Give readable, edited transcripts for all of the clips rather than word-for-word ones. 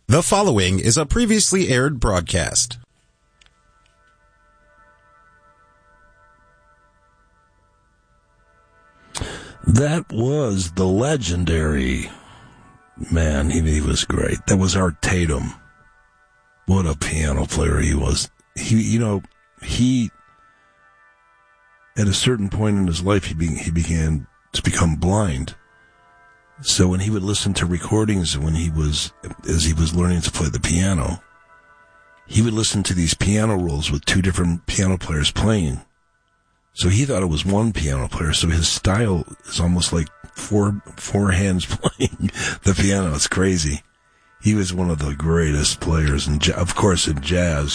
The following is a previously aired broadcast. That was the legendary, man, he was great. That was Art Tatum. What a piano player he was. He at a certain point in his life, he began to become blind. So when he would listen to recordings as he was learning to play the piano, he would listen to these piano rolls with two different piano players playing. So he thought it was one piano player. So his style is almost like four hands playing the piano. It's crazy. He was one of the greatest players, and of course in jazz,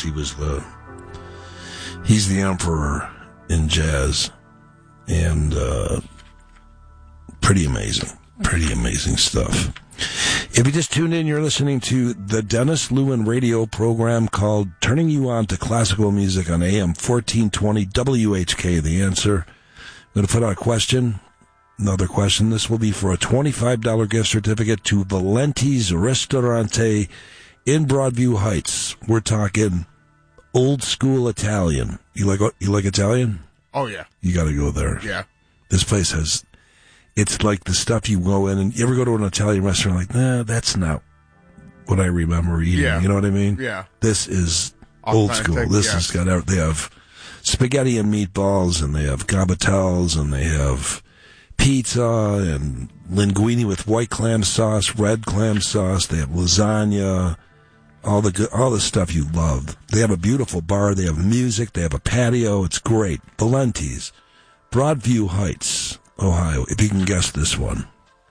he's the emperor in jazz, and pretty amazing stuff. If you just tuned in, you're listening to the Dennis Lewin radio program called Turning You On to Classical Music on AM 1420 WHK. The Answer. I'm going to put out a question. Another question. This will be for a $25 gift certificate to Valenti's Ristorante in Broadview Heights. We're talking old school Italian. You like Italian? Oh yeah. You got to go there. Yeah. This place has. It's like the stuff you go in and you ever go to an Italian restaurant like, nah, that's not what I remember eating. Yeah. You know what I mean? Yeah. This is Authentic, old school. This has got out. They have spaghetti and meatballs, and they have gabateles, and they have pizza and linguine with white clam sauce, red clam sauce. They have lasagna, all the stuff you love. They have a beautiful bar. They have music. They have a patio. It's great. Valenti's, Broadview Heights, Ohio, if you can guess this one.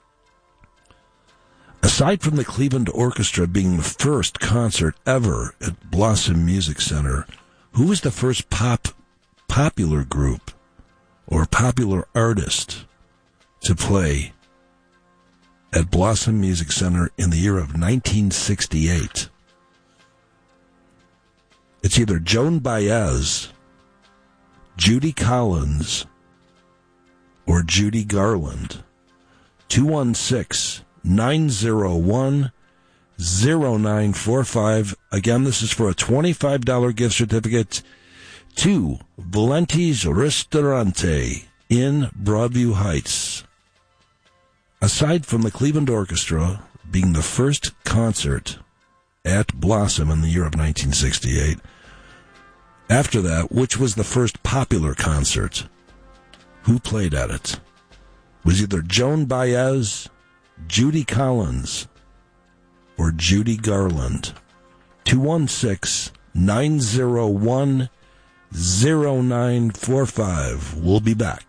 Aside from the Cleveland Orchestra being the first concert ever at Blossom Music Center, who was the first popular group or popular artist to play at Blossom Music Center in the year of 1968? It's either Joan Baez, Judy Collins, or Judy Garland. 216-901-0945. Again, this is for a $25 gift certificate to Valenti's Ristorante in Broadview Heights. Aside from the Cleveland Orchestra being the first concert at Blossom in the year of 1968, after that, which was the first popular concert? Who played at it? Was either Joan Baez, Judy Collins, or Judy Garland. 216-901-0945. We'll be back.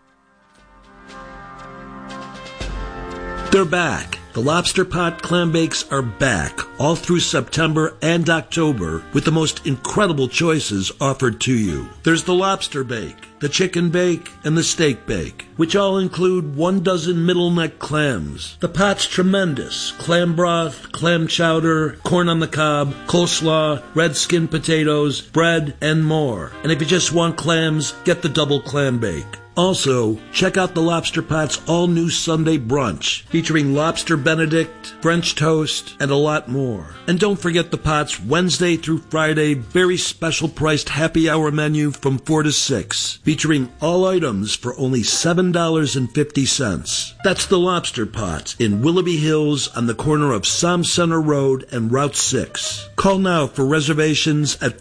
They're back. The Lobster Pot Clam Bakes are back all through September and October with the most incredible choices offered to you. There's the lobster bake, the chicken bake, and the steak bake, which all include 1 dozen middle neck clams. The pot's tremendous. Clam broth, clam chowder, corn on the cob, coleslaw, red skin potatoes, bread, and more. And if you just want clams, get the double clam bake. Also, check out the Lobster Pot's all-new Sunday brunch, featuring lobster Benedict, French toast, and a lot more. And don't forget the Pot's Wednesday through Friday very special priced happy hour menu from 4 to 6, featuring all items for only $7.50. That's the Lobster Pot in Willoughby Hills on the corner of Som Center Road and Route 6. Call now for reservations at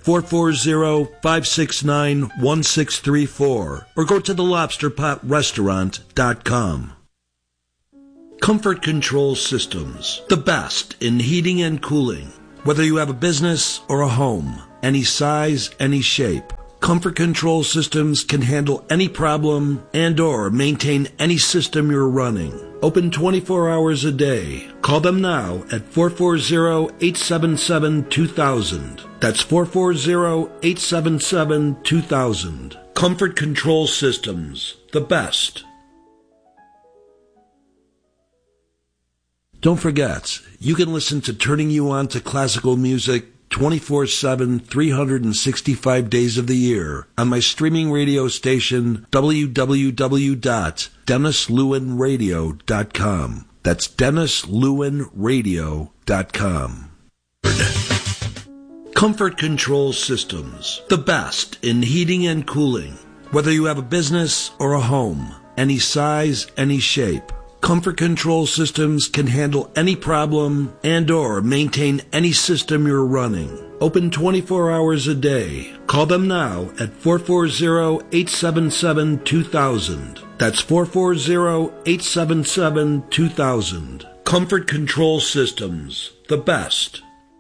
440-569-1634 or go to the LobsterPotRestaurant.com. Comfort Control Systems, the best in heating and cooling. Whether you have a business or a home, any size, any shape, Comfort Control Systems can handle any problem and or maintain any system you're running. Open 24 hours a day. Call them now at 440-877-2000. That's 440-877-2000. Comfort Control Systems, the best. Don't forget, you can listen to Turning You On to Classical Music 24/7, 365 days of the year on my streaming radio station, www.DennisLewinRadio.com. That's DennisLewinRadio.com. Comfort Control Systems, the best in heating and cooling. Whether you have a business or a home, any size, any shape, Comfort Control Systems can handle any problem and or maintain any system you're running. Open 24 hours a day. Call them now at 440-877-2000. That's 440-877-2000. Comfort Control Systems, the best.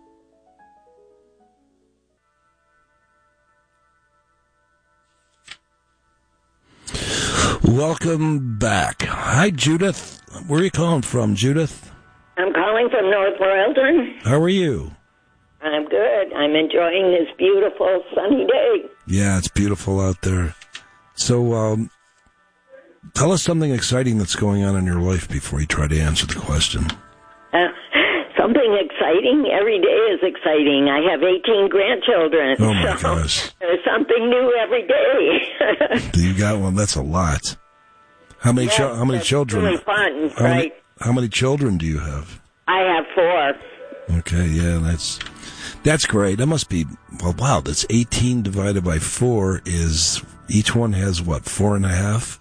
Welcome back. Hi, Judith. Where are you calling from, Judith? I'm calling from North Royalton. How are you? I'm good. I'm enjoying this beautiful sunny day. Yeah, it's beautiful out there. So, tell us something exciting that's going on in your life before you try to answer the question. Something exciting? Every day is exciting. I have 18 grandchildren. Oh, my gosh. There's something new every day. You got one? That's a lot. How many children? Really fun, right? How many children do you have? I have 4. Okay, yeah, that's great. That must be, well, wow, that's 18 divided by 4 is, each one has, what, 4.5?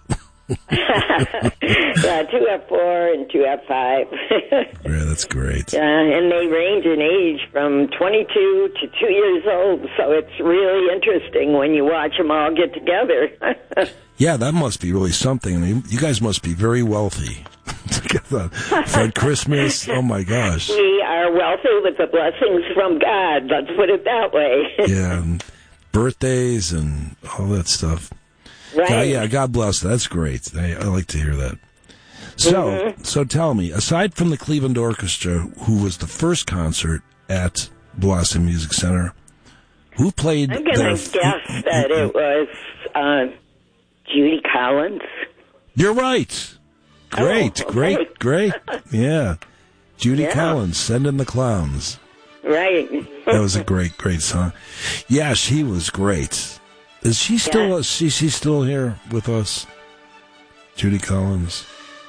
Yeah, 2 have 4 and 2 have 5. Yeah, that's great. And they range in age from 22 to 2 years old, so it's really interesting when you watch them all get together. Yeah, that must be really something. I mean, you guys must be very wealthy. For Christmas, oh my gosh. We are wealthy with the blessings from God, let's put it that way. Yeah, and birthdays and all that stuff. Right. Yeah, God bless. That's great. I like to hear that. So tell me, aside from the Cleveland Orchestra, who was the first concert at Blossom Music Center, who played? I'm going to guess that it was Judy Collins. You're right. Great, Oh, okay. great. Yeah. Judy Collins, Send in the Clowns. Right. That was a great song. Yeah, she was great. Is she still she's still here with us? Judy Collins.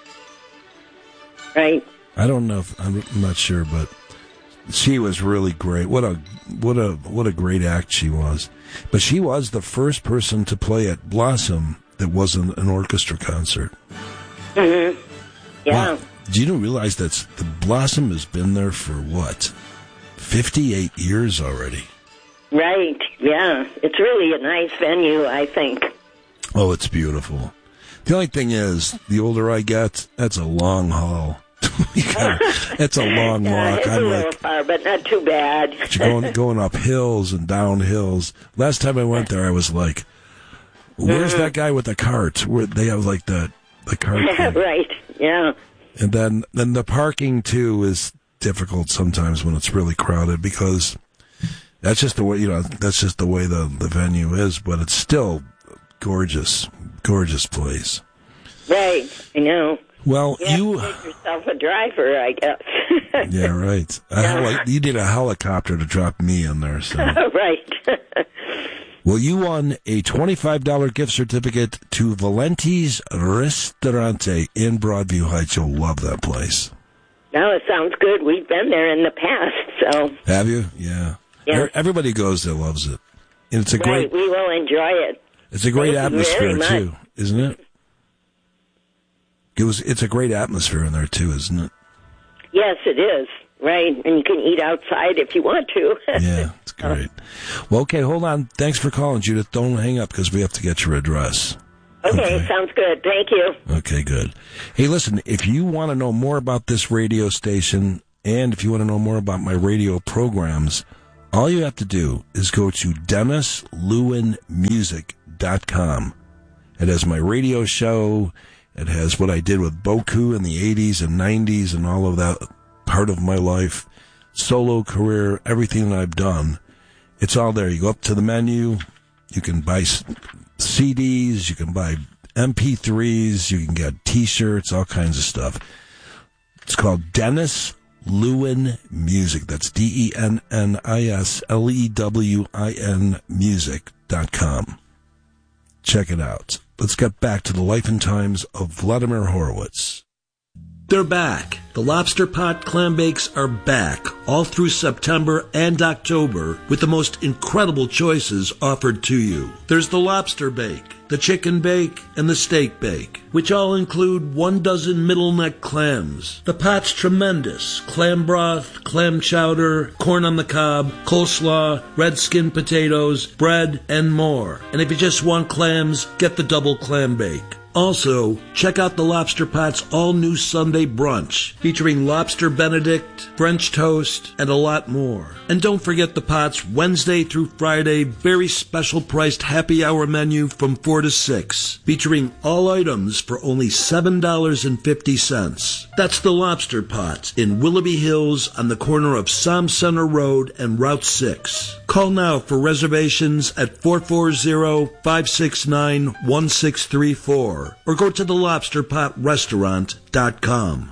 Right. I don't know if I'm not sure, but she was really great. What a great act she was. But she was the first person to play at Blossom that wasn't an orchestra concert. Mm-hmm. Yeah. Wow. Do you realize that the Blossom has been there for what? 58 years already. Right. Yeah. It's really a nice venue, I think. Oh, it's beautiful. The only thing is, the older I get, that's a long haul. It's a long walk. It's a little far, but not too bad. going up hills and down hills. Last time I went there, I was like, where's that guy with the cart? Where they have like the cart thing. Right, yeah. And then the parking too is difficult sometimes when it's really crowded, because that's just the way, that's just the way the venue is, but it's still gorgeous place. Right, I know. Well, you have to make yourself a driver, I guess. Yeah, right. You need a helicopter to drop me in there. So. Right. Well, you won a $25 gift certificate to Valenti's Ristorante in Broadview Heights. You'll love that place. No, it sounds good. We've been there in the past, so. Have you? Yeah. Everybody goes there, loves it. And it's a great. We will enjoy it. It's a great atmosphere too, isn't it? It's a great atmosphere in there too, isn't it? Yes, it is. Right, and you can eat outside if you want to. Yeah, it's great. Well, okay, hold on. Thanks for calling, Judith. Don't hang up because we have to get your address. Okay, sounds good. Thank you. Okay, good. Hey, listen, if you want to know more about this radio station and if you want to know more about my radio programs, all you have to do is go to DennisLewinMusic.com. It has my radio show. It has what I did with Boku in the 80s and 90s and all of that part of my life, solo career, everything that I've done. It's all there. You go up to the menu. You can buy CDs. You can buy MP3s. You can get T-shirts, all kinds of stuff. It's called Dennis Lewin Music. That's DennisLewin music.com. Check it out. Let's get back to the life and times of Vladimir Horowitz. They're back. The Lobster Pot Clam Bakes are back all through September and October with the most incredible choices offered to you. There's the lobster bake, the chicken bake, and the steak bake, which all include 1 dozen middle neck clams. The pot's tremendous. Clam broth, clam chowder, corn on the cob, coleslaw, red skin potatoes, bread, and more. And if you just want clams, get the double clam bake. Also, check out the Lobster Pot's all-new Sunday brunch, featuring lobster benedict, French toast, and a lot more. And don't forget the Pot's Wednesday through Friday very special priced happy hour menu from 4 to 6, featuring all items for only $7.50. That's the Lobster Pot in Willoughby Hills on the corner of Som Center Road and Route 6. Call now for reservations at 440-569-1634 or go to thelobsterpotrestaurant.com.